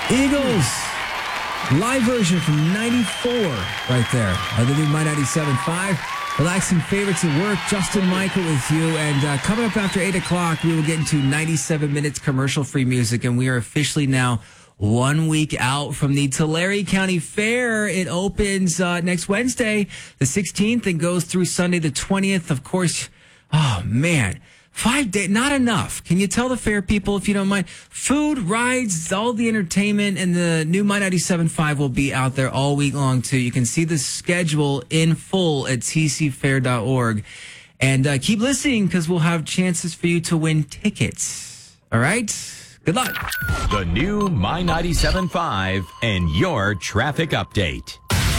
Eagles. Live version from 94 right there. The new My 97.5. Relaxing favorites at work. Justin Michael with you. And coming up after 8 o'clock, we will get into 97 minutes commercial-free music. And we are officially now 1 week out from the Tulare County Fair. It opens next Wednesday, the 16th, and goes through Sunday, the 20th. Of course, oh, man. 5 days, not enough. Can you tell the fair people, if you don't mind? Food, rides, all the entertainment, and the new My 97.5 will be out there all week long, too. You can see the schedule in full at tcfair.org. And keep listening, because we'll have chances for you to win tickets. All right? Good luck. The new My 97.5 and your traffic update.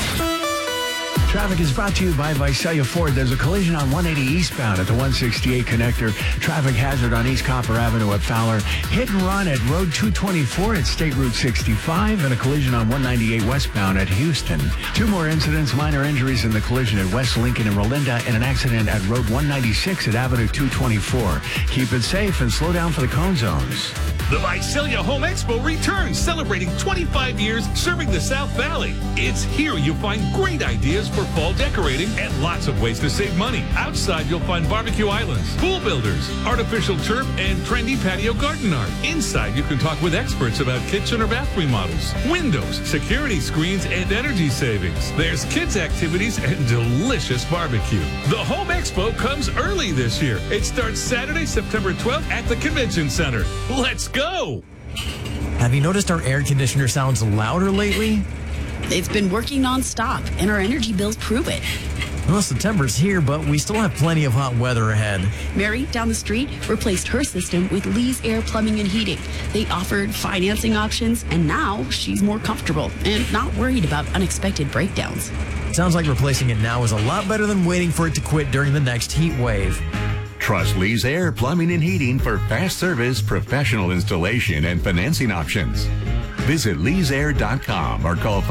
Traffic is brought to you by Visalia Ford. There's a collision on 180 eastbound at the 168 connector. Traffic hazard on East Copper Avenue at Fowler. Hit and run at Road 224 at State Route 65. And a collision on 198 westbound at Houston. 2 more incidents, minor injuries in the collision at West Lincoln and Rolinda, and an accident at Road 196 at Avenue 224. Keep it safe and slow down for the cone zones. The Visalia Home Expo returns, celebrating 25 years serving the South Valley. It's here you'll find great ideas for fall decorating and lots of ways to save money. Outside, you'll find barbecue islands, pool builders, artificial turf, and trendy patio garden art. Inside, you can talk with experts about kitchen or bath remodels, windows, security screens, and energy savings. There's kids' activities and delicious barbecue. The Home Expo comes early this year. It starts Saturday, September 12th at the Convention Center. Let's go! Have you noticed our air conditioner sounds louder lately? It's been working nonstop, and our energy bills prove it. Well, September's here, but we still have plenty of hot weather ahead. Mary, down the street, replaced her system with Lee's Air Plumbing and Heating. They offered financing options, and now she's more comfortable and not worried about unexpected breakdowns. Sounds like replacing it now is a lot better than waiting for it to quit during the next heat wave. Trust Lee's Air Plumbing and Heating for fast service, professional installation, and financing options. Visit leesair.com or call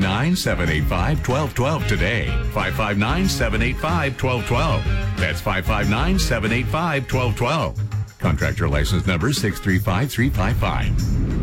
559-785-1212 today. 559-785-1212. That's 559-785-1212. Contractor license number 635355.